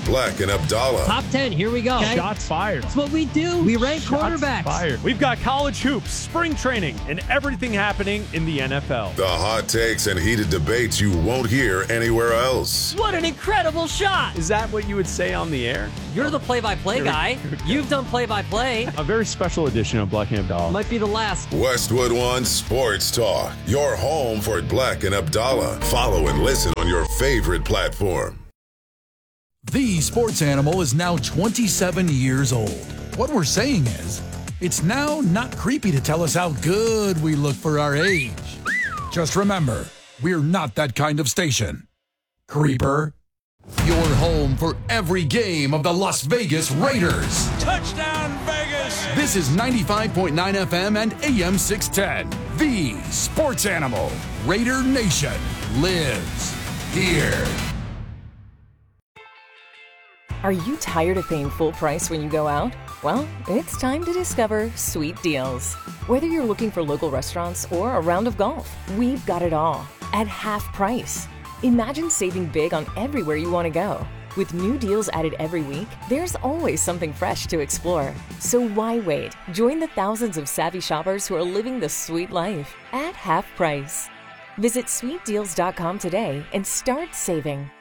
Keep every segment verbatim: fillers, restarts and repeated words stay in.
Black and Abdallah. Top ten, here we go. Okay. Shots fired. That's what we do. We rank Shots quarterbacks. fired. We've got college hoops, spring training, and everything happening in the N F L. The hot takes and heated debates you won't hear anywhere else. What an incredible shot. Is that what you would say on the air? You're the play-by-play guy. You've done play-by-play. A very special edition of Black and Abdallah. Might be the last. Westwood One Sports Talk. Your home for Black and Abdallah. Follow and listen on your favorite platform. The Sports Animal is now twenty-seven years old. What we're saying is, it's now not creepy to tell us how good we look for our age. Just remember, we're not that kind of station. Creeper. Your home for every game of the Las Vegas Raiders. Touchdown, Vegas! This is ninety-five point nine F M and A M six ten. The Sports Animal. Raider Nation lives here. Are you tired of paying full price when you go out? Well, it's time to discover Sweet Deals. Whether you're looking for local restaurants or a round of golf, we've got it all at half price. Imagine saving big on everywhere you want to go. With new deals added every week, there's always something fresh to explore. So why wait? Join the thousands of savvy shoppers who are living the sweet life at half price. Visit sweet deals dot com today and start saving.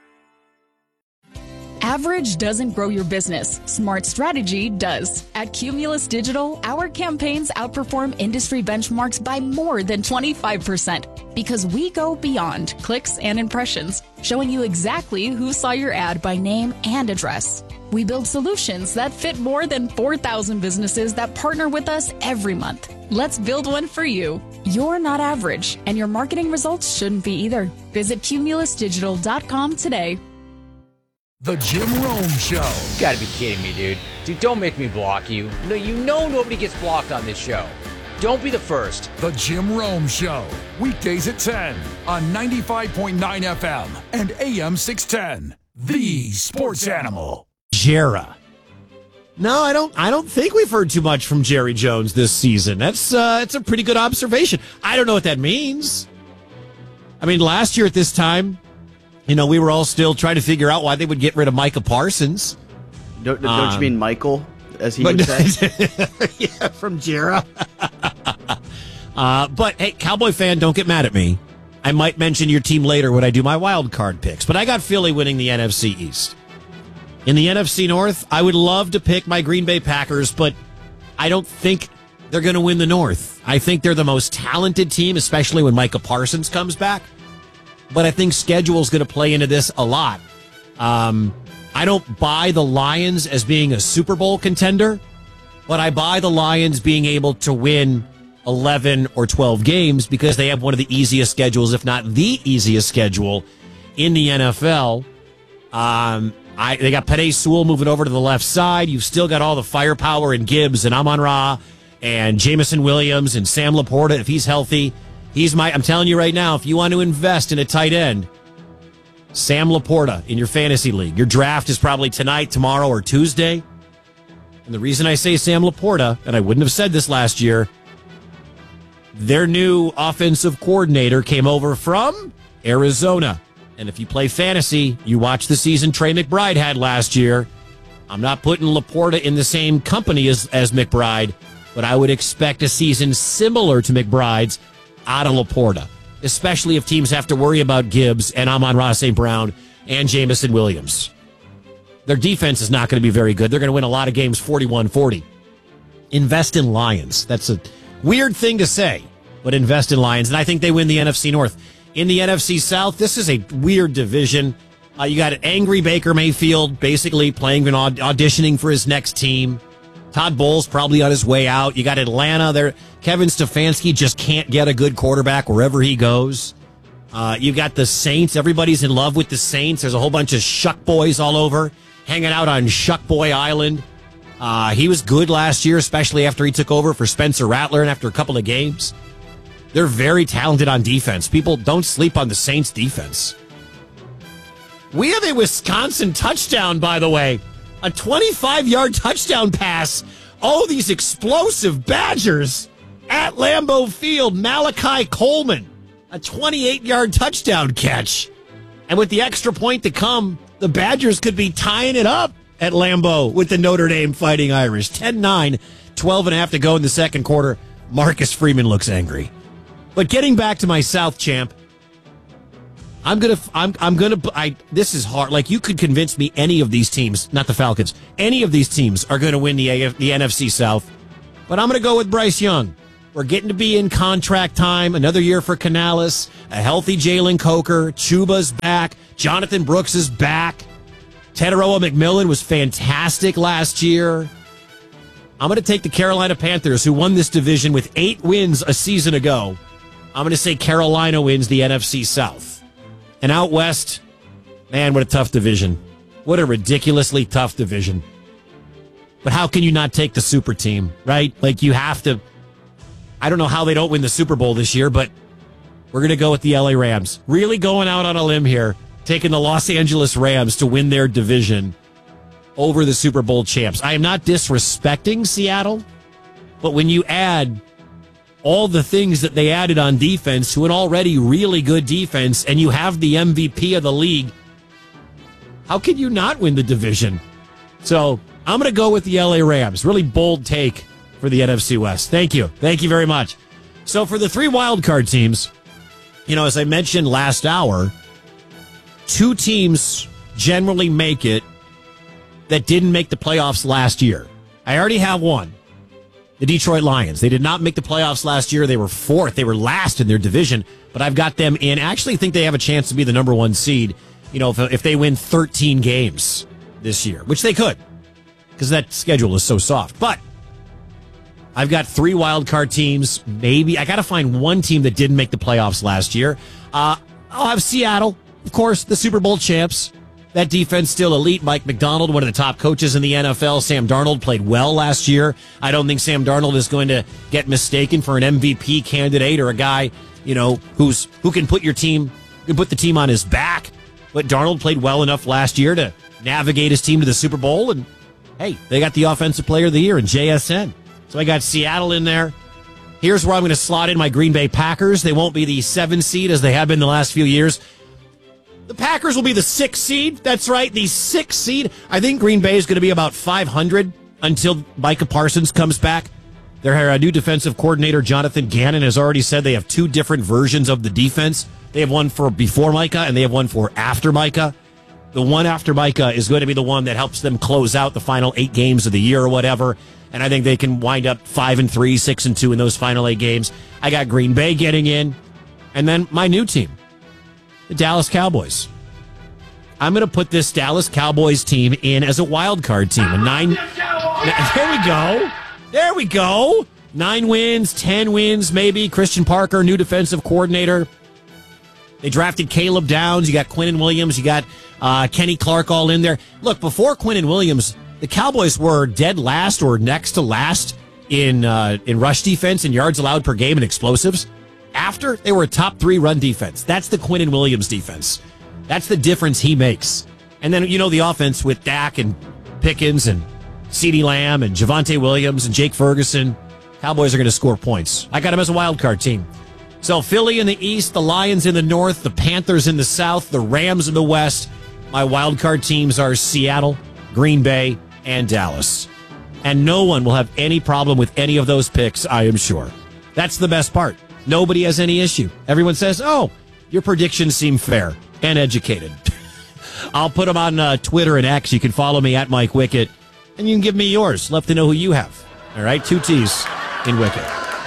Average doesn't grow your business. Smart strategy does. At Cumulus Digital, our campaigns outperform industry benchmarks by more than twenty-five percent because we go beyond clicks and impressions, showing you exactly who saw your ad by name and address. We build solutions that fit more than four thousand businesses that partner with us every month. Let's build one for you. You're not average, and your marketing results shouldn't be either. Visit cumulus digital dot com today. The Jim Rome Show. You gotta be kidding me, dude. Dude, don't make me block you. No, you know nobody gets blocked on this show. Don't be the first. The Jim Rome Show. Weekdays at ten on ninety-five point nine F M and A M six ten. The Sports Animal. Jera. No, I don't I don't think we've heard too much from Jerry Jones this season. That's uh it's a pretty good observation. I don't know what that means. I mean, last year at this time, you know, we were all still trying to figure out why they would get rid of Micah Parsons. Don't, don't um, you mean Michael, as he but, would say? Yeah, from Jera. uh, but, hey, Cowboy fan, don't get mad at me. I might mention your team later when I do my wild card picks. But I got Philly winning the N F C East. In the N F C North, I would love to pick my Green Bay Packers, but I don't think they're going to win the North. I think they're the most talented team, especially when Micah Parsons comes back. But I think schedule's going to play into this a lot. Um, I don't buy the Lions as being a Super Bowl contender, but I buy the Lions being able to win eleven or twelve games because they have one of the easiest schedules, if not the easiest schedule in the N F L. Um, I, they got Penei Sewell moving over to the left side. You've still got all the firepower in Gibbs and Amon-Ra and Jameson Williams and Sam Laporta if he's healthy. He's my, I'm telling you right now, if you want to invest in a tight end, Sam Laporta in your fantasy league. Your draft is probably tonight, tomorrow, or Tuesday. And the reason I say Sam Laporta, and I wouldn't have said this last year, their new offensive coordinator came over from Arizona. And if you play fantasy, you watch the season Trey McBride had last year. I'm not putting Laporta in the same company as, as McBride, but I would expect a season similar to McBride's out of Laporta, especially if teams have to worry about Gibbs and Amon-Ra Saint Brown and Jameson Williams. Their defense is not going to be very good. They're going to win a lot of games forty-one forty. Invest in Lions. That's a weird thing to say, but invest in Lions. And I think they win the N F C North. In the N F C South, this is a weird division. Uh, you got an angry Baker Mayfield basically playing and aud- auditioning for his next team. Todd Bowles probably on his way out. You got Atlanta there. Kevin Stefanski just can't get a good quarterback wherever he goes. Uh, you got the Saints. Everybody's in love with the Saints. There's a whole bunch of Shuck Boys all over, hanging out on Shuck Boy Island. Uh, he was good last year, especially after he took over for Spencer Rattler and after a couple of games. They're very talented on defense. People don't sleep on the Saints' defense. We have a Wisconsin touchdown, by the way. A twenty-five-yard touchdown pass. Oh, these explosive Badgers at Lambeau Field. Malachi Coleman, a twenty-eight-yard touchdown catch. And with the extra point to come, the Badgers could be tying it up at Lambeau with the Notre Dame Fighting Irish. ten nine, twelve and a half to go in the second quarter. Marcus Freeman looks angry. But getting back to my South champ, I'm gonna, I'm, I'm gonna, I. This is hard. Like, you could convince me any of these teams, not the Falcons, any of these teams are going to win the A F, the N F C South. But I'm gonna go with Bryce Young. We're getting to be in contract time. Another year for Canales. A healthy Jalen Coker. Chuba's back. Jonathan Brooks is back. Teteroa McMillan was fantastic last year. I'm going to take the Carolina Panthers, who won this division with eight wins a season ago. I'm going to say Carolina wins the N F C South. And out west, man, what a tough division. What a ridiculously tough division. But how can you not take the super team, right? Like, you have to. I don't know how they don't win the Super Bowl this year, but we're going to go with the L A Rams. Really going out on a limb here, taking the Los Angeles Rams to win their division over the Super Bowl champs. I am not disrespecting Seattle, but when you add all the things that they added on defense to an already really good defense, and you have the M V P of the league, how can you not win the division? So I'm going to go with the L A Rams. Really bold take for the N F C West. Thank you. Thank you very much. So for the three wildcard teams, you know, as I mentioned last hour, two teams generally make it that didn't make the playoffs last year. I already have one. The Detroit Lions. They did not make the playoffs last year. They were fourth. They were last in their division, but I've got them in. I actually think they have a chance to be the number one seed, you know, if, if they win thirteen games this year, which they could, because that schedule is so soft. But I've got three wild card teams. Maybe I got to find one team that didn't make the playoffs last year. Uh, I'll have Seattle, of course, the Super Bowl champs. That defense still elite. Mike McDonald, one of the top coaches in the N F L. Sam Darnold played well last year. I don't think Sam Darnold is going to get mistaken for an M V P candidate or a guy, you know, who's who can put your team, can put the team on his back. But Darnold played well enough last year to navigate his team to the Super Bowl. And hey, they got the Offensive Player of the Year in J S N. So I got Seattle in there. Here's where I'm going to slot in my Green Bay Packers. They won't be the seven seed as they have been the last few years. The Packers will be the sixth seed. That's right, the sixth seed. I think Green Bay is going to be about five hundred until Micah Parsons comes back. Their uh, new defensive coordinator, Jonathan Gannon, has already said they have two different versions of the defense. They have one for before Micah, and they have one for after Micah. The one after Micah is going to be the one that helps them close out the final eight games of the year or whatever. And I think they can wind up five and three, six and two in those final eight games. I got Green Bay getting in, and then my new team, the Dallas Cowboys. I'm going to put this Dallas Cowboys team in as a wild card team. A nine. There we go. There we go. Nine wins, ten wins, maybe. Christian Parker, new defensive coordinator. They drafted Caleb Downs. You got Quinnen Williams. You got uh, Kenny Clark all in there. Look, before Quinnen Williams, the Cowboys were dead last or next to last in uh, in rush defense and yards allowed per game and explosives. After, they were a top three run defense. That's the Quinnen Williams defense. That's the difference he makes. And then, you know, the offense with Dak and Pickens and CeeDee Lamb and Javonte Williams and Jake Ferguson. Cowboys are going to score points. I got them as a wild card team. So Philly in the East, the Lions in the North, the Panthers in the South, the Rams in the West. My wild card teams are Seattle, Green Bay, and Dallas. And no one will have any problem with any of those picks, I am sure. That's the best part. Nobody has any issue. Everyone says, oh, your predictions seem fair and educated. I'll put them on uh, Twitter and X. You can follow me at Mike Wickett, and you can give me yours. Love to know who you have. All right, two T's in Wickett.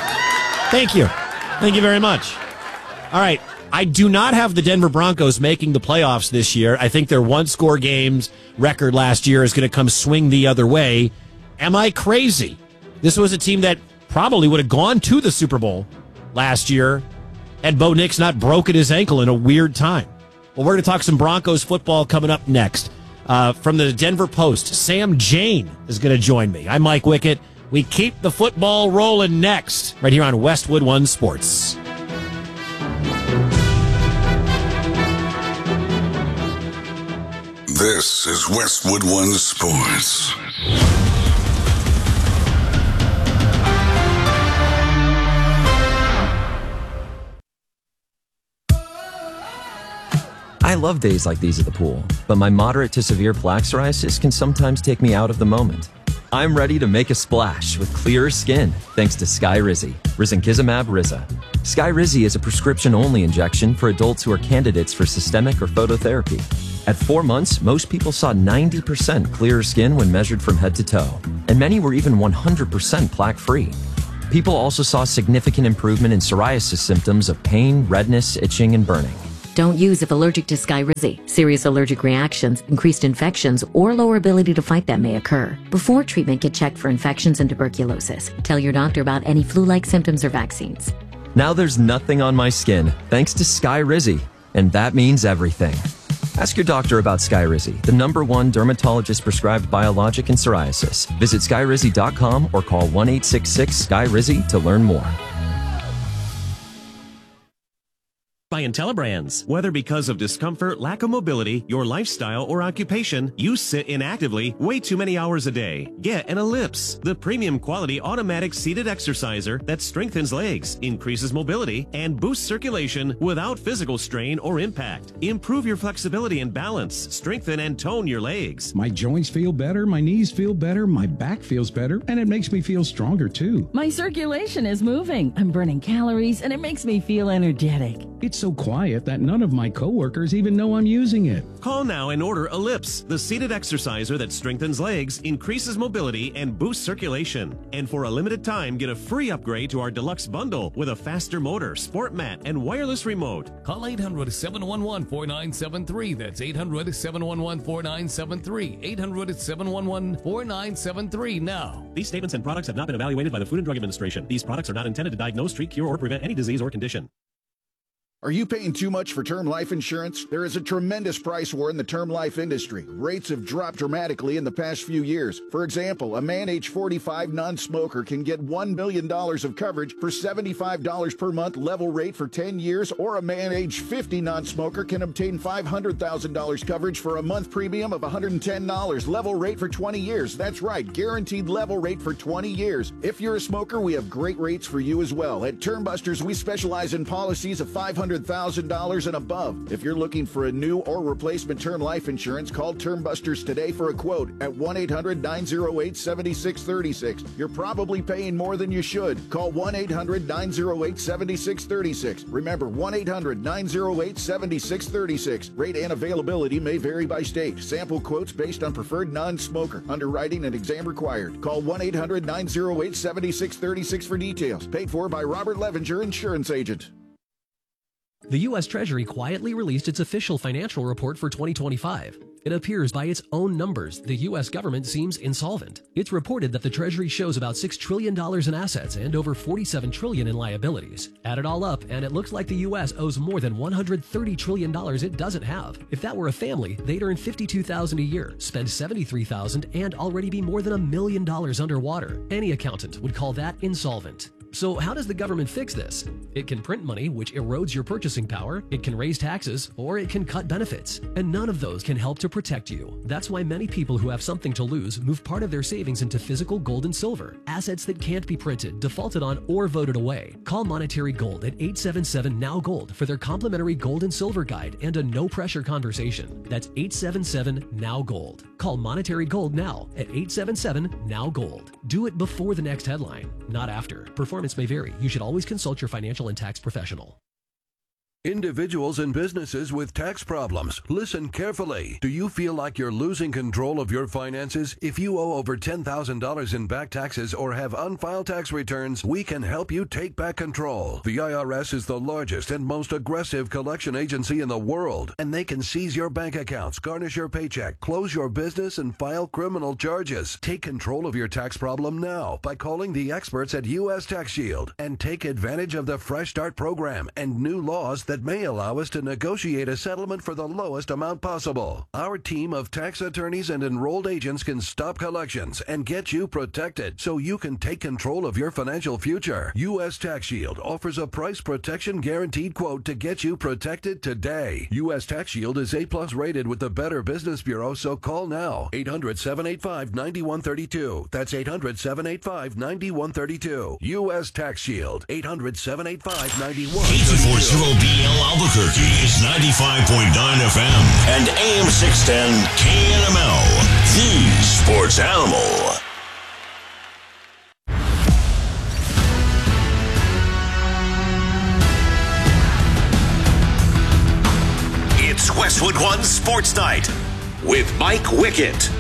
Thank you. Thank you very much. All right, I do not have the Denver Broncos making the playoffs this year. I think their one-score games record last year is going to come swing the other way. Am I crazy? This was a team that probably would have gone to the Super Bowl last year had Bo Nix not broken his ankle in a weird time. Well, we're going to talk some Broncos football coming up next. Uh, from the Denver Post, Sam Jane is going to join me. I'm Mike Wickett. We keep the football rolling next, right here on Westwood One Sports. This is Westwood One Sports. I love days like these at the pool, but my moderate to severe plaque psoriasis can sometimes take me out of the moment. I'm ready to make a splash with clearer skin thanks to Skyrizi, risankizumab Riza. Skyrizi is a prescription-only injection for adults who are candidates for systemic or phototherapy. At four months, most people saw ninety percent clearer skin when measured from head to toe, and many were even one hundred percent plaque-free. People also saw significant improvement in psoriasis symptoms of pain, redness, itching, and burning. Don't use if allergic to Skyrizi. Serious allergic reactions, increased infections, or lower ability to fight them may occur. Before treatment, get checked for infections and tuberculosis. Tell your doctor about any flu-like symptoms or vaccines. Now there's nothing on my skin thanks to Skyrizi, and that means everything. Ask your doctor about Skyrizi, the number one dermatologist-prescribed biologic in psoriasis. Visit skyrizi dot com or call one eight six six Skyrizi to learn more. By IntelliBrands. Whether because of discomfort, lack of mobility, your lifestyle, or occupation, you sit inactively way too many hours a day. Get an Ellipse, the premium quality automatic seated exerciser that strengthens legs, increases mobility, and boosts circulation without physical strain or impact. Improve your flexibility and balance, strengthen and tone your legs. My joints feel better, my knees feel better, my back feels better, and it makes me feel stronger too. My circulation is moving, I'm burning calories, and it makes me feel energetic. It's so quiet that none of my coworkers even know I'm using it. Call now and order Ellipse, the seated exerciser that strengthens legs, increases mobility, and boosts circulation. And for a limited time, get a free upgrade to our deluxe bundle with a faster motor, sport mat, and wireless remote. Call eight hundred, seven one one, four nine seven three. That's eight hundred, seven one one, four nine seven three. eight hundred, seven one one, four nine seven three now. These statements and products have not been evaluated by the Food and Drug Administration. These products are not intended to diagnose, treat, cure, or prevent any disease or condition. Are you paying too much for term life insurance? There is a tremendous price war in the term life industry. Rates have dropped dramatically in the past few years. For example, a man age forty-five non-smoker can get one million dollars of coverage for seventy-five dollars per month level rate for ten years, or a man age fifty non-smoker can obtain five hundred thousand dollars coverage for a month premium of one hundred ten dollars level rate for twenty years. That's right, guaranteed level rate for twenty years. If you're a smoker, we have great rates for you as well. At Term Busters, we specialize in policies of five hundred thousand dollars and above. If you're looking for a new or replacement term life insurance, call Term Busters today for a quote at one eight hundred, nine oh eight, seven six three six. You're probably paying more than you should. Call one eight hundred, nine oh eight, seven six three six. Remember, one eight hundred, nine oh eight, seven six three six. Rate and availability may vary by state. Sample quotes based on preferred non-smoker. Underwriting and exam required. Call one eight hundred, nine oh eight, seven six three six for details. Paid for by Robert Levenger, Insurance Agent. The U S Treasury quietly released its official financial report for twenty twenty-five. It appears by its own numbers, the U S government seems insolvent. It's reported that the Treasury shows about six trillion dollars in assets and over forty-seven trillion dollars in liabilities. Add it all up, and it looks like the U S owes more than one hundred thirty trillion dollars it doesn't have. If that were a family, they'd earn fifty-two thousand dollars a year, spend seventy-three thousand dollars, and already be more than a million dollars underwater. Any accountant would call that insolvent. So how does the government fix this? It can print money, which erodes your purchasing power, it can raise taxes, or it can cut benefits. And none of those can help to protect you. That's why many people who have something to lose move part of their savings into physical gold and silver, assets that can't be printed, defaulted on, or voted away. Call Monetary Gold at eight seven seven, N O W Gold for their complimentary gold and silver guide and a no-pressure conversation. That's eight seven seven, N O W Gold. Call Monetary Gold now at eight seven seven, N O W Gold. Do it before the next headline, not after. Performance may vary. You should always consult your financial and tax professional. Individuals and businesses with tax problems, listen carefully. Do you feel like you're losing control of your finances? If you owe over ten thousand dollars in back taxes or have unfiled tax returns, we can help you take back control. The I R S is the largest and most aggressive collection agency in the world, and they can seize your bank accounts, garnish your paycheck, close your business, and file criminal charges. Take control of your tax problem now by calling the experts at U S Tax Shield and take advantage of the Fresh Start program and new laws that may allow us to negotiate a settlement for the lowest amount possible. Our team of tax attorneys and enrolled agents can stop collections and get you protected so you can take control of your financial future. U S Tax Shield offers a price protection guaranteed quote to get you protected today. U S Tax Shield is A plus rated with the Better Business Bureau, so call now. eight hundred, seven eight five, nine one three two. That's eight hundred, seven eight five, nine one three two. U S Tax Shield. eight hundred, seven eight five, nine one three two. eight four zero B K L Albuquerque is ninety-five point nine F M and A M six ten K N M L, the sports animal. It's Westwood One Sports Night with Mike Wickett.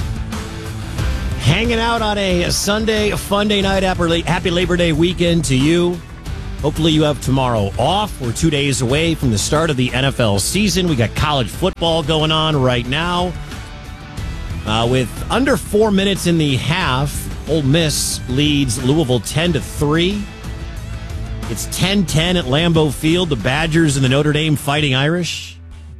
Hanging out on a Sunday, Funday night. Happy Labor Day weekend to you. Hopefully you have tomorrow off. We're two days away from the start of the N F L season. We got college football going on right now. Uh, with under four minutes in the half, Ole Miss leads Louisville ten to three. It's ten ten at Lambeau Field. The Badgers and the Notre Dame Fighting Irish.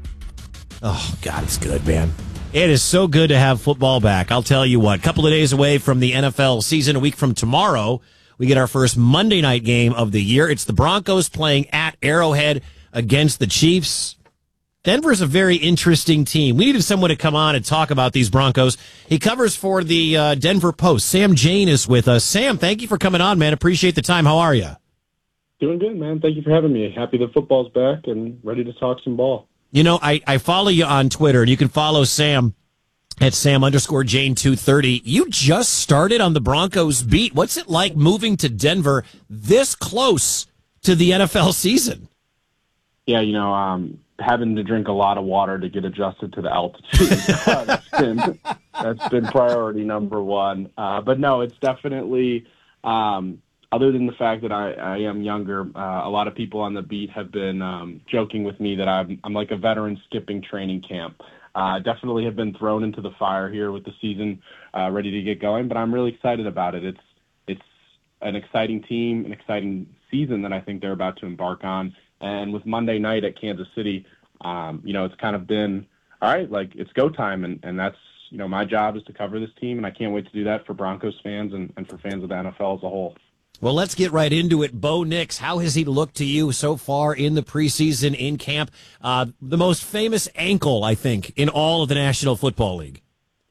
Oh, God, it's good, man. It is so good to have football back. I'll tell you what, a couple of days away from the N F L season, a week from tomorrow, we get our first Monday night game of the year. It's the Broncos playing at Arrowhead against the Chiefs. Denver's a very interesting team. We needed someone to come on and talk about these Broncos. He covers for the uh, Denver Post. Sam Jane is with us. Sam, thank you for coming on, man. Appreciate the time. How are you? Doing good, man. Thank you for having me. Happy the football's back and ready to talk some ball. You know, I, I follow you on Twitter, and you can follow Sam at Sam underscore Jane two thirty. You just started on the Broncos beat. What's it like moving to Denver this close to the N F L season? Yeah, you know, um, having to drink a lot of water to get adjusted to the altitude. uh, that's been that's been priority number one. Uh, but no, it's definitely. Um, Other than the fact that I, I am younger, uh, a lot of people on the beat have been um, joking with me that I'm, I'm like a veteran skipping training camp. Uh, definitely have been thrown into the fire here with the season uh, ready to get going, but I'm really excited about it. It's it's an exciting team, an exciting season that I think they're about to embark on. And with Monday night at Kansas City, um, you know, it's kind of been, all right, like it's go time, and, and that's, you know, my job is to cover this team, and I can't wait to do that for Broncos fans and, and for fans of the N F L as a whole. Well, let's get right into it. Bo Nix, how has he looked to you so far in the preseason, in camp? Uh, the most famous ankle, I think, in all of the National Football League.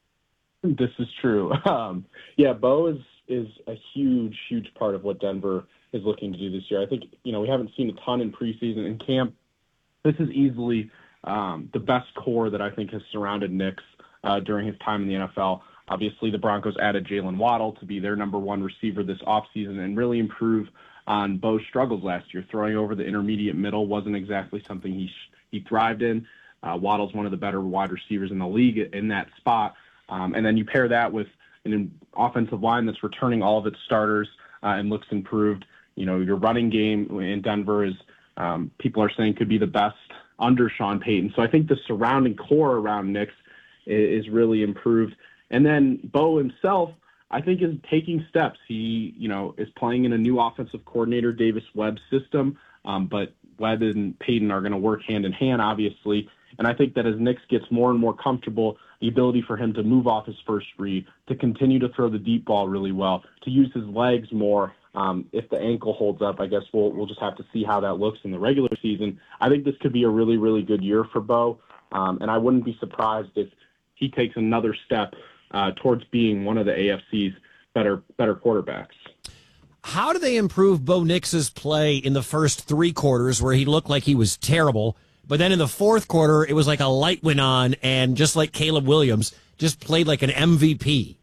This is true. Um, yeah, Bo is is a huge, huge part of what Denver is looking to do this year. I think, you know, we haven't seen a ton in preseason. In camp, this is easily um, the best core that I think has surrounded Nix uh, during his time in the N F L. Obviously, the Broncos added Jalen Waddle to be their number one receiver this offseason and really improve on Bo's struggles last year. Throwing over the intermediate middle wasn't exactly something he sh- he thrived in. Uh, Waddle's one of the better wide receivers in the league in that spot. Um, and then you pair that with an offensive line that's returning all of its starters uh, and looks improved. You know, your running game in Denver is, um, people are saying, could be the best under Sean Payton. So I think the surrounding core around Nix is, is really improved. And then Bo himself, I think, is taking steps. He, you know, is playing in a new offensive coordinator, Davis Webb's system. Um, but Webb and Payton are going to work hand in hand, obviously. And I think that as Nix gets more and more comfortable, the ability for him to move off his first read, to continue to throw the deep ball really well, to use his legs more. Um, if the ankle holds up, I guess we'll we'll just have to see how that looks in the regular season. I think this could be a really, really good year for Bo. Um, and I wouldn't be surprised if he takes another step Uh, towards being one of the A F C's better better quarterbacks. How do they improve Bo Nix's play in the first three quarters where he looked like he was terrible, but then in the fourth quarter it was like a light went on and just like Caleb Williams, just played like an M V P?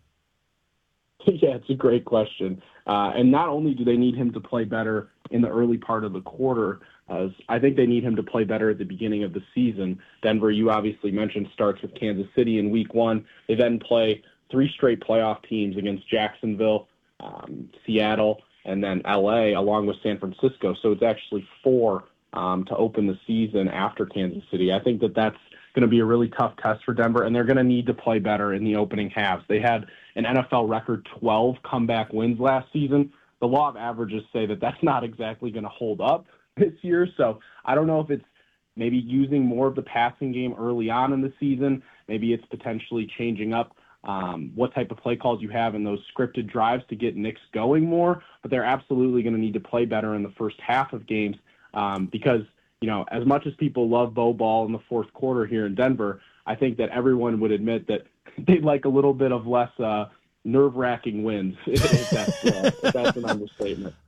Yeah, it's a great question. Uh, and not only do they need him to play better in the early part of the quarter, uh, I think they need him to play better at the beginning of the season. Denver, you obviously mentioned, starts with Kansas City in week one. They then play three straight playoff teams against Jacksonville, um, Seattle, and then L A, along with San Francisco. So it's actually four um, to open the season after Kansas City. I think that that's going to be a really tough test for Denver, and they're going to need to play better in the opening halves. They had an N F L record twelve comeback wins last season. The law of averages say that that's not exactly going to hold up this year. So I don't know if it's maybe using more of the passing game early on in the season. Maybe it's potentially changing up um, what type of play calls you have in those scripted drives to get Nix going more. But they're absolutely going to need to play better in the first half of games um, because, you know, as much as people love Bo ball in the fourth quarter here in Denver, I think that everyone would admit that they'd like a little bit of less uh, nerve-wracking wins, if that's, uh, if that's an understatement.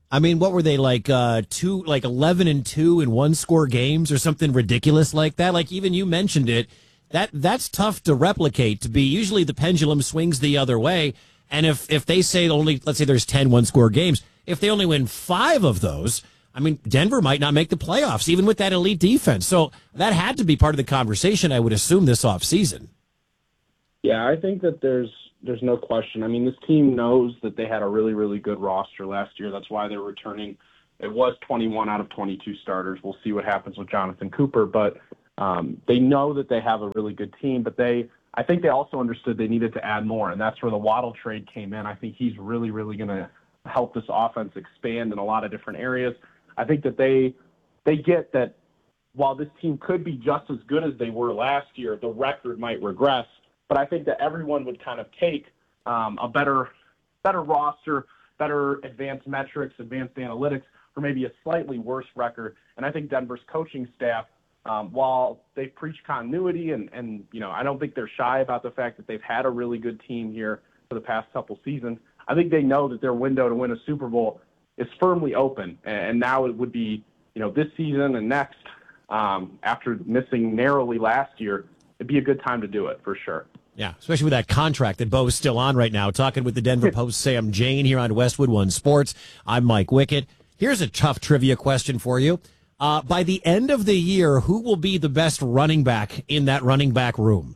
I mean, what were they like? Uh, two, like eleven and two in one score games or something ridiculous like that. Like even you mentioned it. That that's tough to replicate. To be usually the pendulum swings the other way, and if if they say only, let's say there's ten one score games, if they only win five of those, I mean, Denver might not make the playoffs, even with that elite defense. So that had to be part of the conversation, I would assume, this offseason. Yeah, I think that there's there's no question. I mean, this team knows that they had a really, really good roster last year. That's why they're returning. It was twenty-one out of twenty-two starters. We'll see what happens with Jonathan Cooper, but um, they know that they have a really good team. But they, I think they also understood they needed to add more, and that's where the Waddle trade came in. I think he's really, really going to help this offense expand in a lot of different areas. I think that they they get that while this team could be just as good as they were last year, the record might regress. But I think that everyone would kind of take um, a better better roster, better advanced metrics, advanced analytics, or maybe a slightly worse record. And I think Denver's coaching staff, um, while they preach continuity, and, and you know, I don't think they're shy about the fact that they've had a really good team here for the past couple seasons. I think they know that their window to win a Super Bowl is firmly open, and now it would be, you know, this season and next, um, after missing narrowly last year, it'd be a good time to do it for sure. Yeah, especially with that contract that Bo's still on right now. Talking with the Denver Post Sam Jane here on Westwood One Sports. I'm Mike Wickett. Here's a tough trivia question for you. Uh, by the end of the year, who will be the best running back in that running back room?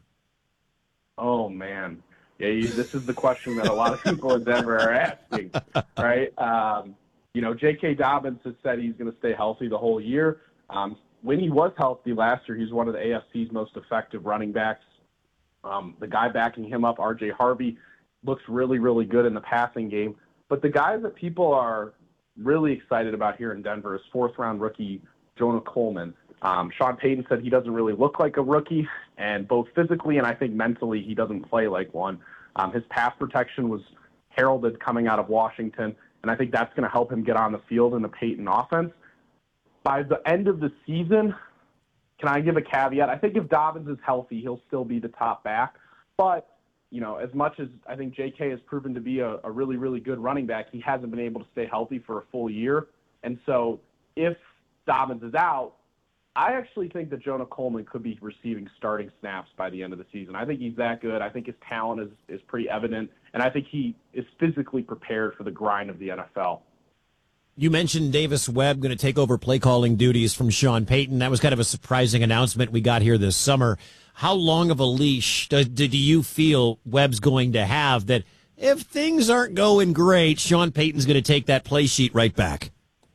Oh, man. Yeah, you, this is the question that a lot of people in Denver are asking, right? Um, you know, J K. Dobbins has said he's going to stay healthy the whole year. Um, when he was healthy last year, he's one of the A F C's most effective running backs. Um, the guy backing him up, R J Harvey, looks really, really good in the passing game. But the guy that people are really excited about here in Denver is fourth-round rookie Jonah Coleman. Um, Sean Payton said he doesn't really look like a rookie, and both physically and I think mentally he doesn't play like one. Um, his pass protection was heralded coming out of Washington, and I think that's going to help him get on the field in the Payton offense. By the end of the season, can I give a caveat? I think if Dobbins is healthy, he'll still be the top back. But, you know, as much as I think J K has proven to be a, a really, really good running back, he hasn't been able to stay healthy for a full year. And so if Dobbins is out, I actually think that Jonah Coleman could be receiving starting snaps by the end of the season. I think he's that good. I think his talent is, is pretty evident. And I think he is physically prepared for the grind of the N F L. You mentioned Davis Webb going to take over play calling duties from Sean Payton. That was kind of a surprising announcement we got here this summer. How long of a leash do, do you feel Webb's going to have that if things aren't going great, Sean Payton's going to take that play sheet right back?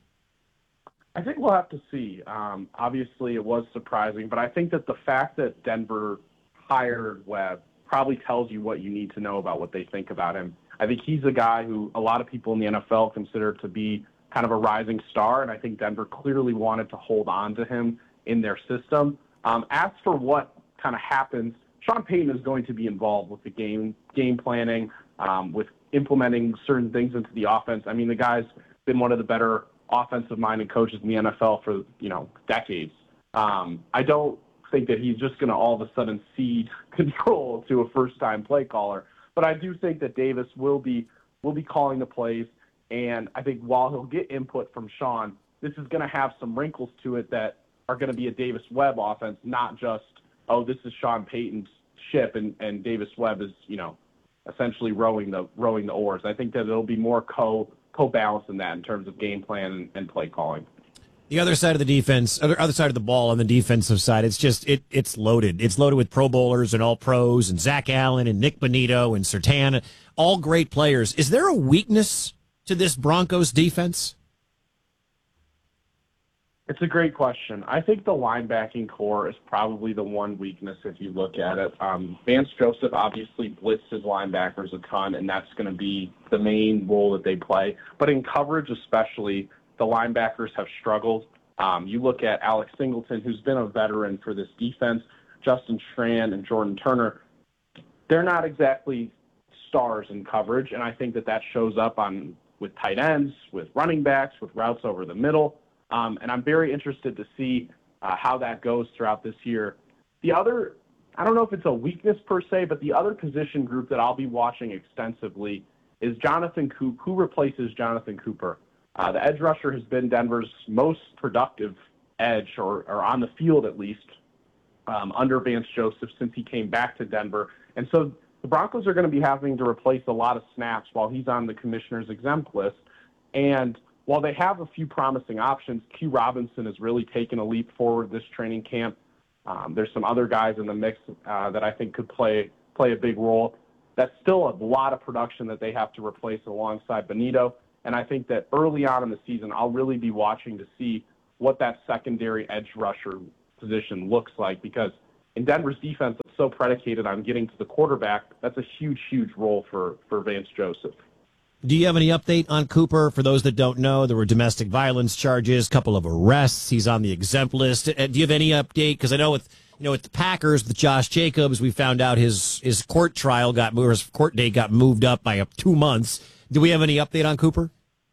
I think we'll have to see. Um, obviously, it was surprising, but I think that the fact that Denver hired Webb probably tells you what you need to know about what they think about him. I think he's a guy who a lot of people in the N F L consider to be kind of a rising star, and I think Denver clearly wanted to hold on to him in their system. Um, as for what kind of happens, Sean Payton is going to be involved with the game game planning, um, with implementing certain things into the offense. I mean, the guy's been one of the better offensive-minded coaches in the N F L for, you know, decades. Um, I don't think that he's just going to all of a sudden cede control to a first-time play caller, but I do think that Davis will be will be calling the plays. And I think while he'll get input from Sean, this is going to have some wrinkles to it that are going to be a Davis Webb offense, not just, oh, this is Sean Payton's ship and, and Davis Webb is, you know, essentially rowing the rowing the oars. I think that it'll be more co co-balanced in that in terms of game plan and, and play calling. The other side of the defense, other other side of the ball on the defensive side, it's just it it's loaded. It's loaded with Pro Bowlers and All Pros and Zach Allen and Nick Bonito and Surtain, all great players. Is there a weakness to this Broncos defense? It's a great question. I think the linebacking core is probably the one weakness if you look at it. Um, Vance Joseph obviously blitzed his linebackers a ton, and that's going to be the main role that they play. But in coverage especially, the linebackers have struggled. Um, you look at Alex Singleton, who's been a veteran for this defense, Justin Strand and Jordan Turner. They're not exactly stars in coverage, and I think that that shows up on with tight ends, with running backs, with routes over the middle. Um, and I'm very interested to see uh, how that goes throughout this year. The other, I don't know if it's a weakness per se, but the other position group that I'll be watching extensively is Jonathan Cooper. Who replaces Jonathan Cooper? Uh, the edge rusher has been Denver's most productive edge, or, or on the field at least, um, under Vance Joseph since he came back to Denver. And so the Broncos are going to be having to replace a lot of snaps while he's on the commissioner's exempt list. And while they have a few promising options, Q Robinson has really taken a leap forward this training camp. Um, there's some other guys in the mix uh, that I think could play play a big role. That's still a lot of production that they have to replace alongside Benito. And I think that early on in the season, I'll really be watching to see what that secondary edge rusher position looks like, because in Denver's defense, it's so predicated on getting to the quarterback. That's a huge, huge role for, for Vance Joseph. Do you have any update on Cooper? For those that don't know, there were domestic violence charges, a couple of arrests. He's on the exempt list. Do you have any update? Because I know with you know with the Packers, with Josh Jacobs, we found out his his court trial got moved, his court date got moved up by up two months. Do we have any update on Cooper?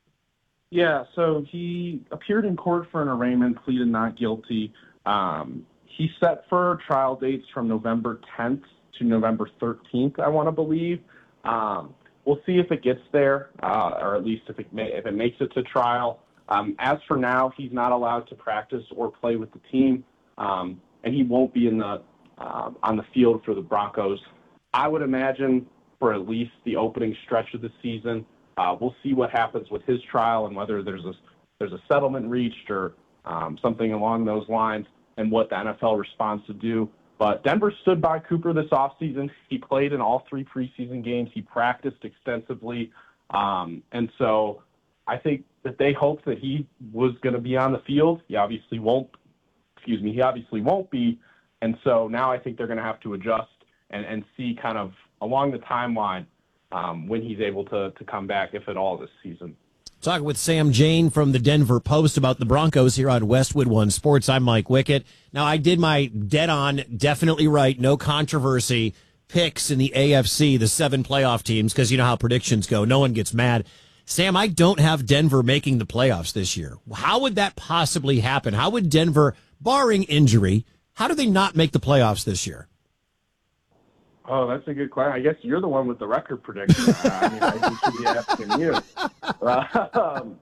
Yeah, so he appeared in court for an arraignment, pleaded not guilty. Um, he's set for trial dates from November tenth to November thirteenth, I want to believe. Um, we'll see if it gets there, uh, or at least if it, may, if it makes it to trial. Um, as for now, he's not allowed to practice or play with the team, um, and he won't be in the uh, on the field for the Broncos. I would imagine for at least the opening stretch of the season. Uh, we'll see what happens with his trial and whether there's a there's a settlement reached or um, something along those lines, and what the N F L responds to do. But Denver stood by Cooper this offseason. He played in all three preseason games. He practiced extensively, um, and so I think that they hoped that he was going to be on the field. He obviously won't. Excuse me. He obviously won't be, and so now I think they're going to have to adjust and, and see kind of along the timeline. Um, when he's able to to come back, if at all, this season. Talking with Sam Jane from the Denver Post about the Broncos here on Westwood One Sports. I'm Mike Wickett. Now, I did my dead-on, definitely right, no controversy picks in the A F C, the seven playoff teams, because you know how predictions go. No one gets mad. Sam, I don't have Denver making the playoffs this year. How would that possibly happen? How would Denver, barring injury, how do they not make the playoffs this year? Oh, that's a good question. I guess you're the one with the record prediction. uh, I mean, I should be asking you. Uh, um,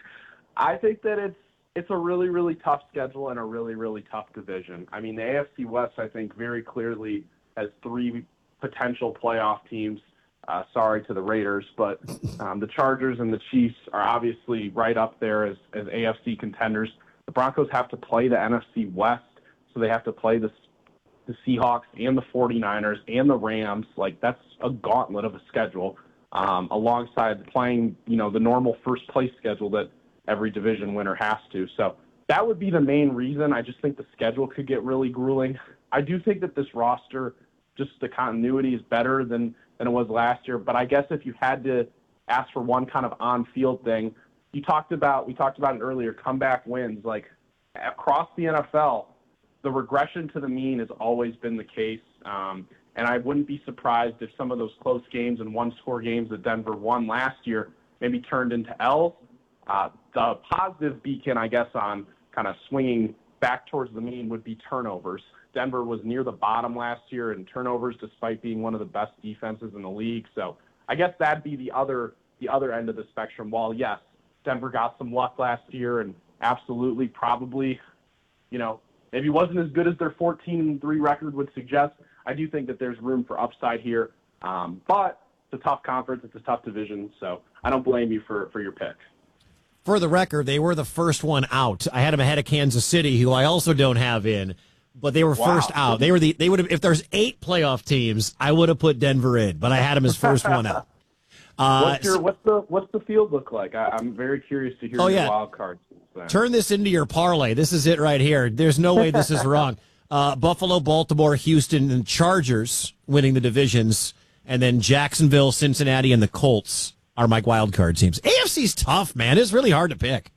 I think that it's it's a really, really tough schedule and a really, really tough division. I mean, the A F C West, I think, very clearly has three potential playoff teams. Uh, sorry to the Raiders, but um, the Chargers and the Chiefs are obviously right up there as, as A F C contenders. The Broncos have to play the N F C West, so they have to play the the Seahawks and the forty-niners and the Rams. Like, that's a gauntlet of a schedule, um, alongside playing, you know, the normal first place schedule that every division winner has to. So that would be the main reason. I just think the schedule could get really grueling. I do think that this roster, just the continuity is better than, than it was last year. But I guess if you had to ask for one kind of on-field thing, you talked about, we talked about it earlier, comeback wins. Like, across the N F L, the regression to the mean has always been the case, um, and I wouldn't be surprised if some of those close games and one-score games that Denver won last year maybe turned into L's. Uh, the positive beacon, I guess, on kind of swinging back towards the mean would be turnovers. Denver was near the bottom last year in turnovers, despite being one of the best defenses in the league. So I guess that'd be the other the other end of the spectrum. While, yes, Denver got some luck last year and absolutely probably, you know, maybe wasn't as good as their fourteen and three record would suggest. I do think that there's room for upside here. Um, but it's a tough conference. It's a tough division. So I don't blame you for, for your pick. For the record, they were the first one out. I had them ahead of Kansas City, who I also don't have in, but they were wow. first out. They were the, they would have, if there's eight playoff teams, I would have put Denver in, but I had them as first one out. Uh, what's, your, what's the what's the field look like? I, I'm very curious to hear oh, your yeah. wild cards. Turn this into your parlay. This is it right here. There's no way this is wrong. Uh, Buffalo, Baltimore, Houston, and Chargers winning the divisions, and then Jacksonville, Cincinnati, and the Colts are my wild card teams. A F C's tough, man. It's really hard to pick.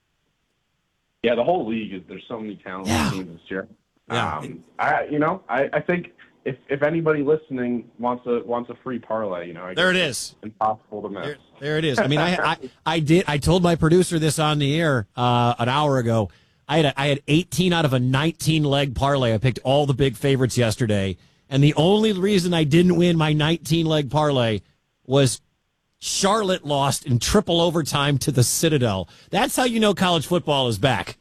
Yeah, the whole league is. There's so many talented yeah. teams this year. Yeah. Um, I, you know, I, I think. If if anybody listening wants a wants a free parlay, you know, I there it is. Impossible to miss. There, there it is. I mean, I, I I did. I told my producer this on the air uh, an hour ago. I had a, I had eighteen out of a nineteen leg parlay. I picked all the big favorites yesterday, and the only reason I didn't win my nineteen leg parlay was Charlotte lost in triple overtime to the Citadel. That's how you know college football is back.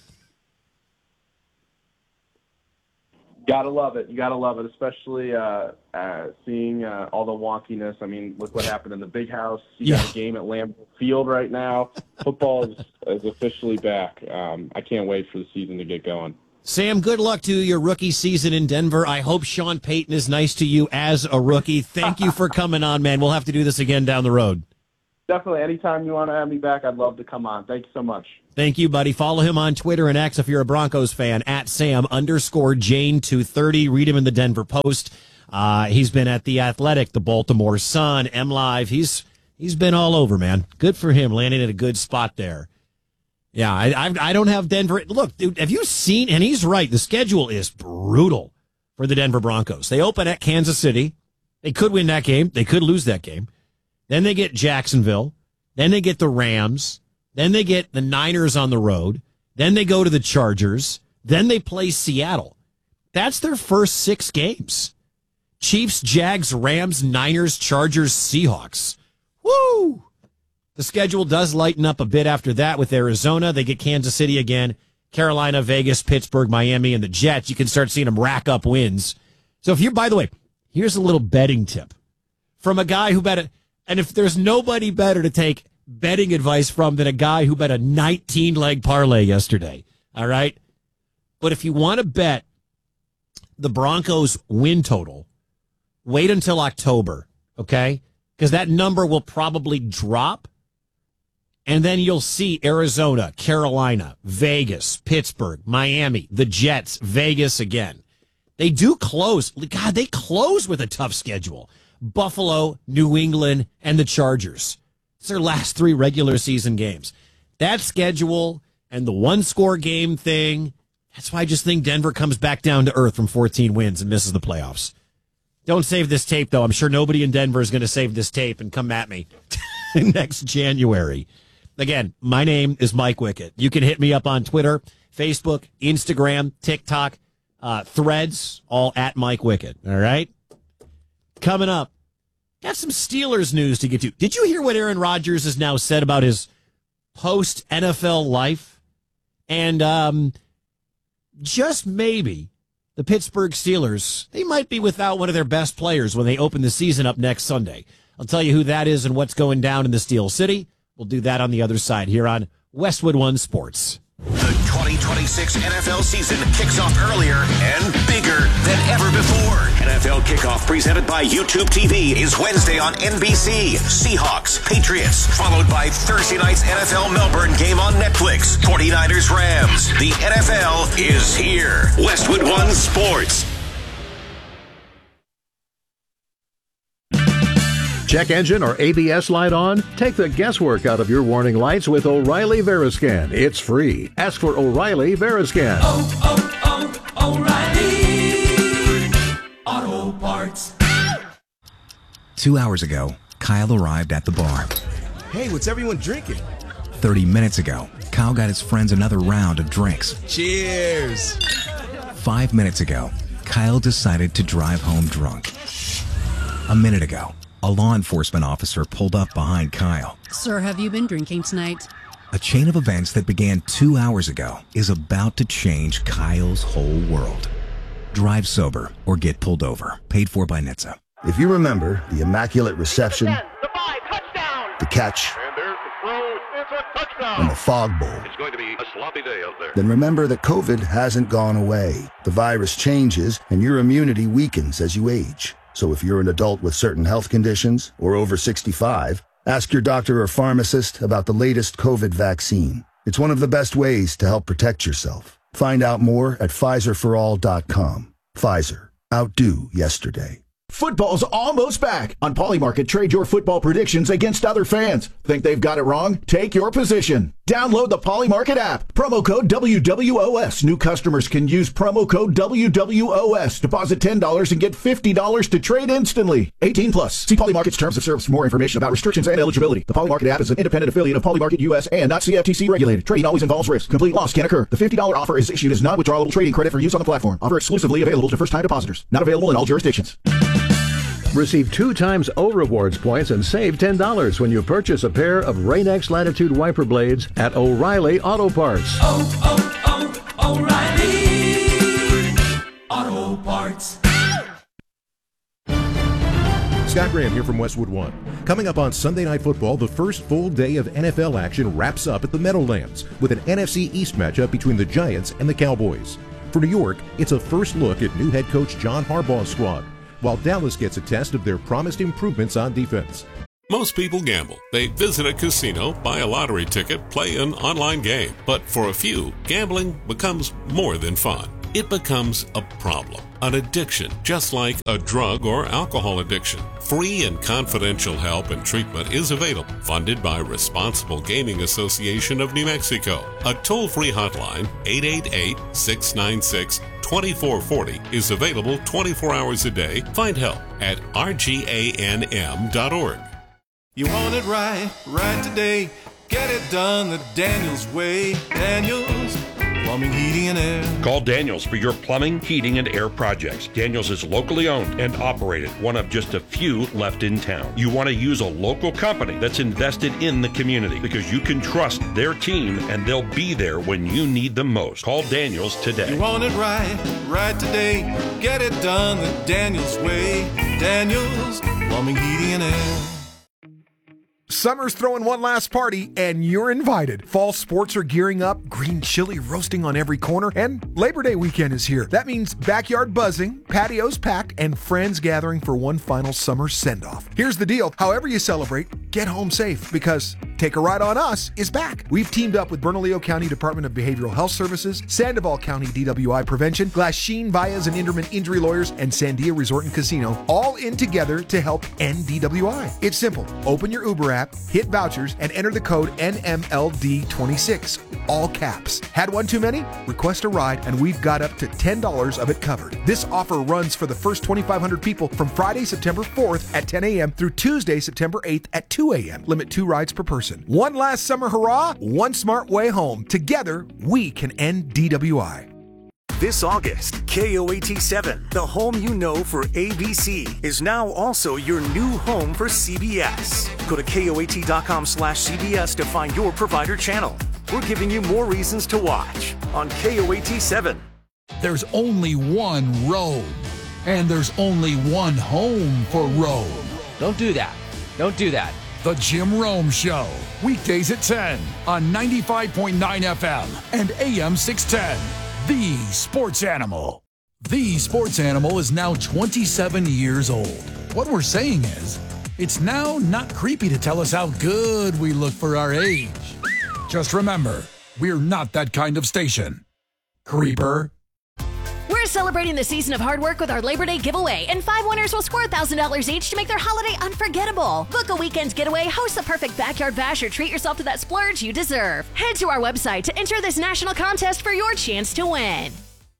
Gotta love it. You gotta love it, especially uh, uh, seeing uh, all the wonkiness. I mean, look what happened in the Big House. You Yeah. got a game at Lambeau Field right now. Football is, is officially back. Um, I can't wait for the season to get going. Sam, good luck to your rookie season in Denver. I hope Sean Payton is nice to you as a rookie. Thank you for coming on, man. We'll have to do this again down the road. Definitely. Anytime you want to have me back, I'd love to come on. Thank you so much. Thank you, buddy. Follow him on Twitter and X if you're a Broncos fan, at Sam underscore Jane two thirty. Read him in the Denver Post. Uh, he's been at The Athletic, the Baltimore Sun, M Live. He's he's been all over, man. Good for him, landing at a good spot there. Yeah, I I, I don't have Denver. Look, dude, have you seen, and he's right, the schedule is brutal for the Denver Broncos. They open at Kansas City. They could win that game. They could lose that game. Then they get Jacksonville. Then they get the Rams. Then they get the Niners on the road. Then they go to the Chargers. Then they play Seattle. That's their first six games. Chiefs, Jags, Rams, Niners, Chargers, Seahawks. Woo! The schedule does lighten up a bit after that with Arizona. They get Kansas City again, Carolina, Vegas, Pittsburgh, Miami, and the Jets. You can start seeing them rack up wins. So if you, by the way, here's a little betting tip from a guy who bet it. And if there's nobody better to take betting advice from than a guy who bet a nineteen-leg parlay yesterday, all right? But if you want to bet the Broncos win total, wait until October, okay? Because that number will probably drop, and then you'll see Arizona, Carolina, Vegas, Pittsburgh, Miami, the Jets, Vegas again. They do close. God, they close with a tough schedule. Buffalo, New England, and the Chargers. It's their last three regular season games. That schedule and the one-score game thing, that's why I just think Denver comes back down to earth from fourteen wins and misses the playoffs. Don't save this tape, though. I'm sure nobody in Denver is going to save this tape and come at me next January. Again, my name is Mike Wickett. You can hit me up on Twitter, Facebook, Instagram, TikTok, uh, Threads, all at Mike Wickett. All right? Coming up, got some Steelers news to get to. Did you hear what Aaron Rodgers has now said about his post-N F L life? And um, just maybe the Pittsburgh Steelers, they might be without one of their best players when they open the season up next Sunday. I'll tell you who that is and what's going down in the Steel City. We'll do that on the other side here on Westwood One Sports. The twenty twenty-six N F L season kicks off earlier and bigger than ever before. N F L Kickoff presented by YouTube T V is Wednesday on N B C. Seahawks, Patriots, followed by Thursday night's N F L Melbourne game on Netflix. forty-niners, Rams. The N F L is here. Westwood One Sports. Check engine or A B S light on? Take the guesswork out of your warning lights with O'Reilly Veriscan. It's free. Ask for O'Reilly Veriscan. Oh, oh, oh, O'Reilly Auto Parts. Two hours ago, Kyle arrived at the bar. Hey, what's everyone drinking? Thirty minutes ago, Kyle got his friends another round of drinks. Cheers! Five minutes ago, Kyle decided to drive home drunk. A minute ago, a law enforcement officer pulled up behind Kyle. Sir, have you been drinking tonight? A chain of events that began two hours ago is about to change Kyle's whole world. Drive sober or get pulled over. Paid for by N H T S A. If you remember the immaculate reception, the catch, and the fog bowl, It's going to be a sloppy day out there. then remember that COVID hasn't gone away. The virus changes and your immunity weakens as you age. So if you're an adult with certain health conditions or over sixty-five, ask your doctor or pharmacist about the latest COVID vaccine. It's one of the best ways to help protect yourself. Find out more at Pfizer for all dot com. Pfizer. Outdo yesterday. Football's almost back. On Polymarket, trade your football predictions against other fans. Think they've got it wrong? Take your position. Download the Polymarket app. Promo code W W O S. New customers can use promo code W W O S. Deposit ten dollars and get fifty dollars to trade instantly. eighteen plus. See Polymarket's terms of service for more information about restrictions and eligibility. The Polymarket app is an independent affiliate of Polymarket U S and not C F T C regulated. Trading always involves risk. Complete loss can occur. The fifty dollars offer is issued as non-withdrawable trading credit for use on the platform. Offer exclusively available to first-time depositors. Not available in all jurisdictions. Receive two times O Rewards points and save ten dollars when you purchase a pair of Rain-X Latitude wiper blades at O'Reilly Auto Parts. Oh, oh, oh, O'Reilly Auto Parts. Scott Graham here from Westwood One. Coming up on Sunday Night Football, the first full day of N F L action wraps up at the Meadowlands with an N F C East matchup between the Giants and the Cowboys. For New York, it's a first look at new head coach John Harbaugh's squad, while Dallas gets a test of their promised improvements on defense. Most people gamble. They visit a casino, buy a lottery ticket, play an online game. But for a few, gambling becomes more than fun. It becomes a problem, an addiction, just like a drug or alcohol addiction. Free and confidential help and treatment is available, funded by Responsible Gaming Association of New Mexico. A toll-free hotline, eight eight eight, six nine six, two four four zero, is available twenty-four hours a day. Find help at R G A N M dot org. You want it right, right today. Get it done the Daniels way. Daniels Plumbing, Heating, and Air. Call Daniels for your plumbing, heating, and air projects. Daniels is locally owned and operated, one of just a few left in town. You want to use a local company that's invested in the community because you can trust their team and they'll be there when you need them most. Call Daniels today. You want it right, right today. Get it done the Daniels way. Daniels Plumbing, Heating, and Air. Summer's throwing one last party, and you're invited. Fall sports are gearing up, green chili roasting on every corner, and Labor Day weekend is here. That means backyard buzzing, patios packed, and friends gathering for one final summer send-off. Here's the deal. However you celebrate, get home safe, because Take a Ride on Us is back. We've teamed up with Bernalillo County Department of Behavioral Health Services, Sandoval County D W I Prevention, Glasheen, Valles, and Inderman Injury Lawyers, and Sandia Resort and Casino, all in together to help end D W I. It's simple. Open your Uber app, hit vouchers, and enter the code N M L D twenty-six, all caps. Had one too many? Request a ride, and we've got up to ten dollars of it covered. This offer runs for the first twenty-five hundred people from Friday, September fourth at ten a.m. through Tuesday, September eighth at two a.m. Limit two rides per person. One last summer hurrah, one smart way home. Together, we can end D W I. This August, K O A T seven, the home you know for A B C, is now also your new home for C B S. Go to K O A T dot com slash C B S to find your provider channel. We're giving you more reasons to watch on K O A T seven. There's only one Rome, and there's only one home for Rome. Don't do that. Don't do that. The Jim Rome Show, weekdays at ten on ninety-five point nine F M and A M six ten. The Sports Animal. The Sports Animal is now twenty-seven years old. What we're saying is, it's now not creepy to tell us how good we look for our age. Just remember, we're not that kind of station. Creeper. We're celebrating the season of hard work with our Labor Day giveaway, and five winners will score one thousand dollars each to make their holiday unforgettable. Book a weekend's getaway, host the perfect backyard bash, or treat yourself to that splurge you deserve. Head to our website to enter this national contest for your chance to win.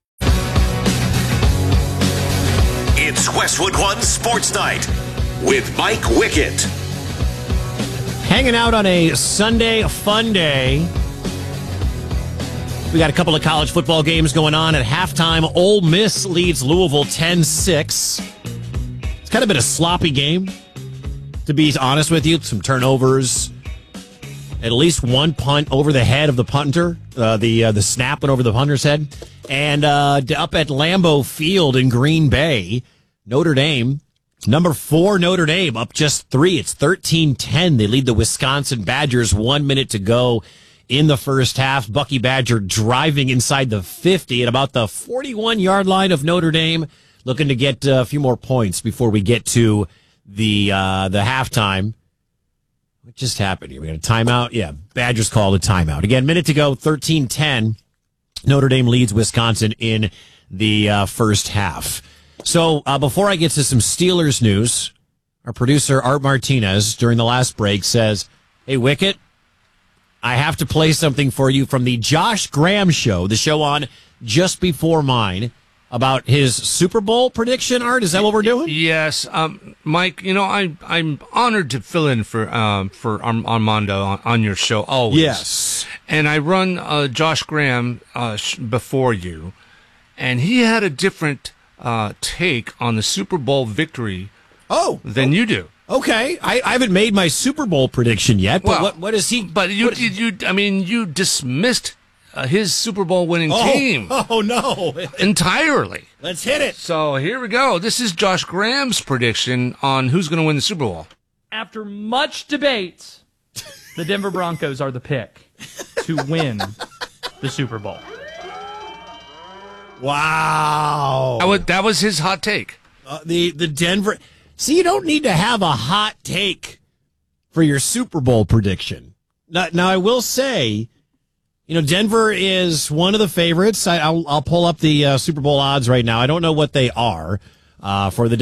It's Westwood One Sports Night with Mike Wickett. Hanging out on a Sunday fun day. We got a couple of college football games going on at halftime. Ole Miss leads Louisville ten six. It's kind of been a sloppy game, to be honest with you. Some turnovers. At least one punt over the head of the punter. Uh, the uh, the snap went over the punter's head. And uh, up at Lambeau Field in Green Bay, Notre Dame, number four Notre Dame, up just three. It's thirteen ten. They lead the Wisconsin Badgers. One minute to go in the first half. Bucky Badger driving inside the fifty at about the forty-one-yard line of Notre Dame, looking to get a few more points before we get to the uh, the halftime. What just happened here? We got a timeout? Yeah, Badgers called a timeout. Again, minute to go, thirteen ten. Notre Dame leads Wisconsin in the uh, first half. So uh, before I get to some Steelers news, our producer, Art Martinez, during the last break says, hey, Wicket, I have to play something for you from the Josh Graham show, the show on just before mine, about his Super Bowl prediction. Art, is that what we're doing? Yes, um, Mike. You know, I I'm honored to fill in for um for Armando on, on your show always. Yes, and I run uh, Josh Graham uh, sh- before you, and he had a different uh, take on the Super Bowl victory Oh, than you do. Okay, I, I haven't made my Super Bowl prediction yet. But Well, what what is he? But you, what- you, you I mean, you dismissed uh, his Super Bowl winning Oh, team oh no! entirely. Let's hit it. So here we go. This is Josh Graham's prediction on who's going to win the Super Bowl. After much debate, the Denver Broncos are the pick to win the Super Bowl. Wow. That was, that was his hot take. Uh, the the Denver. See, you don't need to have a hot take for your Super Bowl prediction. Now, now I will say, you know, Denver is one of the favorites. I, I'll, I'll pull up the uh, Super Bowl odds right now. I don't know what they are uh, for the